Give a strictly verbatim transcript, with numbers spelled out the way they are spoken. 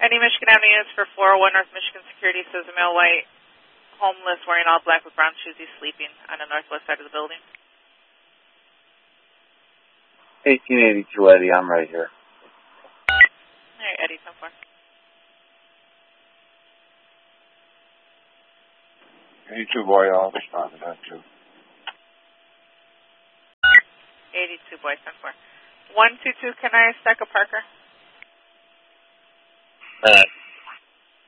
Any Michigan Avenue units for four oh one North Michigan Security, says a male white, homeless, wearing all black with brown shoes. He's sleeping on the northwest side of the building. eighteen eighty-two, Eddie, I'm right here. All right, Eddie, ten four. eighty-two, boy, I'll respond to that, too. eighty-two, boy, ten four. one two two, can I stack a Parker? Uh,